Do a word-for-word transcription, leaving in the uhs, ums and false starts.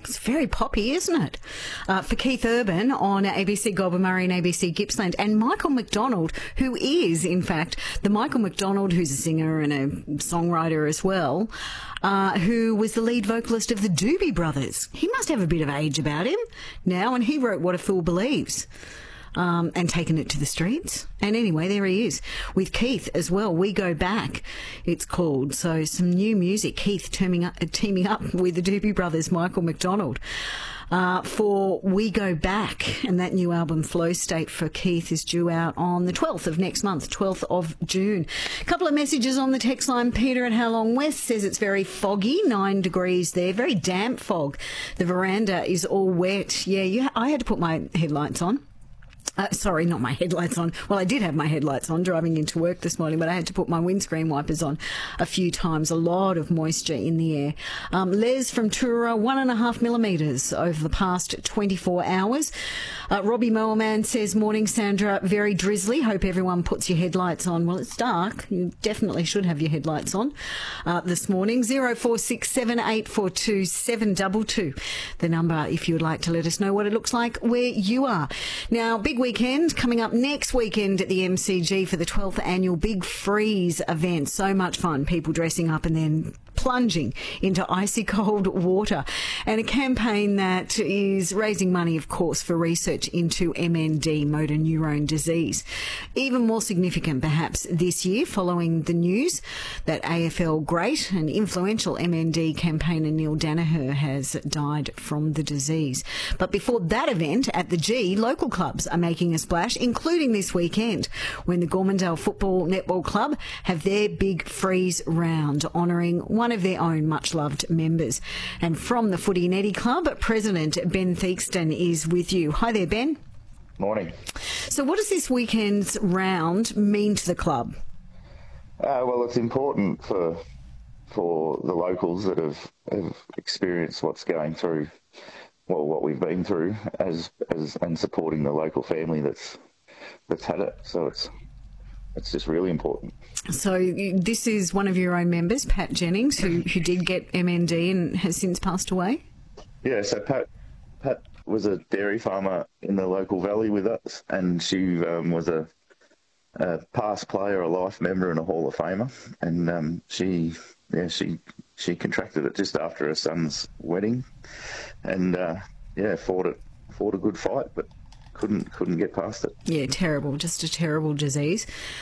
It's very poppy, isn't it? Uh, for Keith Urban on A B C Goulburn Murray and A B C Gippsland, and Michael McDonald, who is, in fact, the Michael McDonald who's a singer and a songwriter as well, uh, who was the lead vocalist of the Doobie Brothers. He must have a bit of age about him now, and he wrote What a Fool Believes. Um, and taken it to the streets. And anyway, there he is with Keith as well. We Go Back, it's called. So some new music. Keith teaming up, teaming up with the Doobie Brothers, Michael McDonald, uh, for We Go Back. And that new album, Flow State, for Keith is due out on the twelfth of next month, twelfth of June. A couple of messages on the text line. Peter at How Long West says it's very foggy, nine degrees there, very damp fog. The veranda is all wet. Yeah, you ha- I had to put my headlights on. Uh, sorry, not my headlights on. Well, I did have my headlights on driving into work this morning, but I had to put my windscreen wipers on a few times. A lot of moisture in the air. Um, Les from Tura, one and a half millimetres over the past twenty-four hours. Uh, Robbie Mowerman says, morning, Sandra, very drizzly. Hope everyone puts your headlights on. Well, it's dark. You definitely should have your headlights on uh, this morning. zero four six seven eight four two seven two two. The number if you would like to let us know what it looks like where you are. Now, big week weekend coming up next weekend at the M C G for the twelfth annual Big Freeze event. So much fun, people dressing up and then plunging into icy cold water, and a campaign that is raising money, of course, for research into M N D, motor neurone disease. Even more significant perhaps this year, following the news that A F L great and influential M N D campaigner Neil Danaher has died from the disease. But before that event at the G, local clubs are making a splash, including this weekend when the Gormandale Football Netball Club have their Big Freeze round, honouring one of their own much-loved members. And from the Footy Netty Club, President Ben Theakston is with you. Hi there, Ben. Morning. So what does this weekend's round mean to the club? Uh, well, it's important for for the locals that have, have experienced what's going through, well, what we've been through, as as and supporting the local family that's that's had it. So it's it's just really important. So this is one of your own members, Pat Jennings, who, who did get M N D and has since passed away? Yeah, so Pat Pat was a dairy farmer in the local valley with us, and she um, was a, a past player, a life member and a Hall of Famer. And um, she yeah, she she contracted it just after her son's wedding, and uh, yeah, fought it fought a good fight, but couldn't couldn't get past it. Yeah, terrible, just a terrible disease.